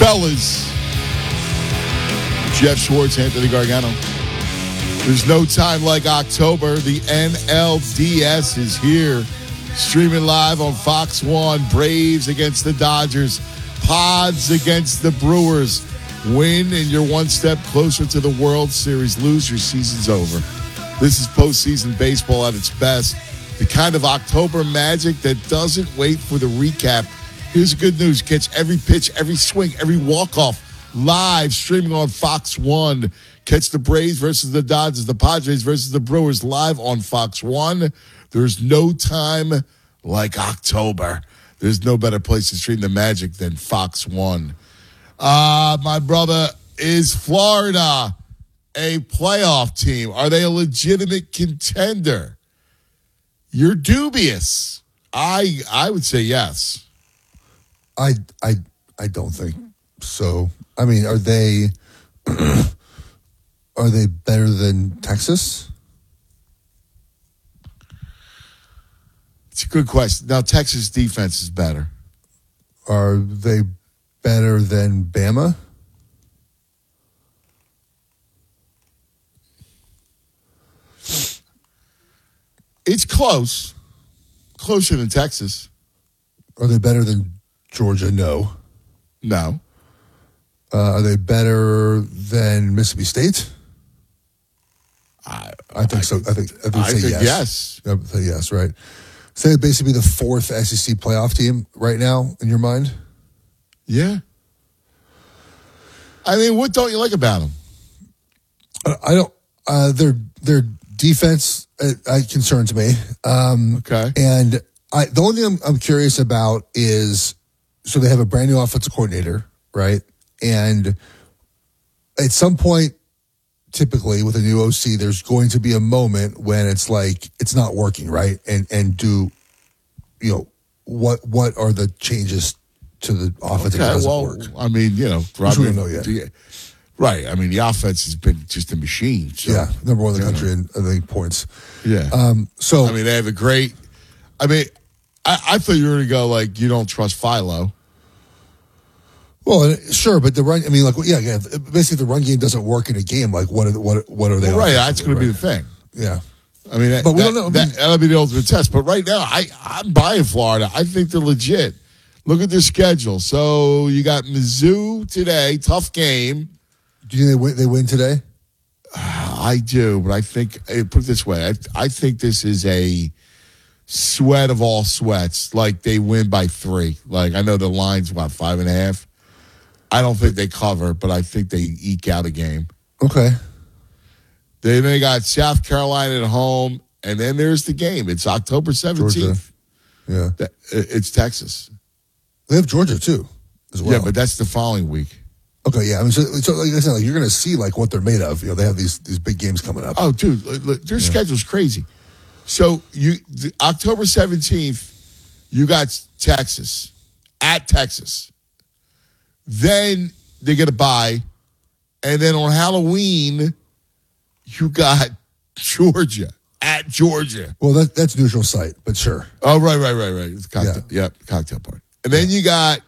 Fellas, Jeff Schwartz, Anthony Gargano. There's no time like October. The NLDS is here. Streaming live on Fox 1. Braves against the Dodgers. Pods against the Brewers. Win and you're one step closer to the World Series. Lose, your season's over. This is postseason baseball at its best. The kind of October magic that doesn't wait for the recap. Here's the good news. Catch every pitch, every swing, every walk-off live streaming on Fox 1. Catch the Braves versus the Dodgers, the Padres versus the Brewers live on Fox 1. There's no time like October. There's no better place to stream the magic than Fox 1. My brother, is Florida a playoff team? Are they a legitimate contender? You're dubious. I would say yes. I don't think so. I mean, are they better than Texas? It's a good question. Now, Texas defense is better. Are they better than Bama? It's close. Closer than Texas. Are they better than Georgia? No. No. Are they better than Mississippi State? I think so. I think yes. I would say yes, right? So they'd basically be the fourth SEC playoff team right now in your mind? Yeah. I mean, what don't you like about them? I don't. Their defense concerns me. Okay. And the only thing I'm curious about is, so they have a brand new offensive coordinator, right? And at some point, typically with a new OC, there's going to be a moment when it's like it's not working, right? And do, what are the changes to the offense that doesn't work? I mean, Which we don't know yet. Right. I mean, the offense has been just a machine. So, yeah, number one in the country in, I think, points. Yeah. So I mean, they have a great. I mean, I thought you were going to go like you don't trust Philo. Well, sure, but the run. I mean, basically, the run game doesn't work in a game. Like, what are they? Right, that's going to be the thing. Yeah, I mean, but we don't know. That'll be the ultimate test. But right now, I'm buying Florida. I think they're legit. Look at their schedule. So you got Mizzou today, tough game. Do you think they win today? I do, but I think put it this way: I think this is a sweat of all sweats. Like they win by 3. Like I know the line's about 5.5. I don't think they cover, but I think they eke out a game. Okay. They got South Carolina at home, and then there's the game. It's October 17th. Georgia. Yeah. It's Texas. They have Georgia, too, as well. Yeah, but that's the following week. Okay, yeah. I mean, so like I said, you're going to see what they're made of. They have these big games coming up. Oh, dude, their schedule's crazy. So October 17th, you got Texas, at Texas. Then they get a bye. And then on Halloween, you got Georgia, at Georgia. Well, that's neutral site, but sure. Oh, right. It's cocktail. Yeah, cocktail party. And then you got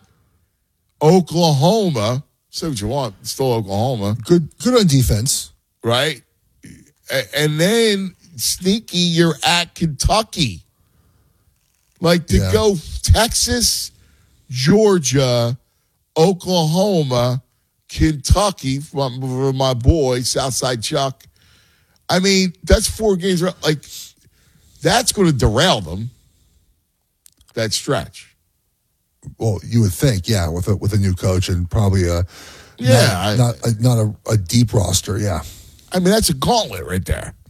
Oklahoma. Say what you want. It's still Oklahoma. Good on defense. Right? And then, sneaky, you're at Kentucky. Like, to go Texas, Georgia, Oklahoma, Kentucky, for my boy, Southside Chuck. I mean, that's 4 games. Like, that's going to derail them, that stretch. Well, you would think, yeah, with a new coach and probably not a deep roster, yeah. I mean, that's a gauntlet right there.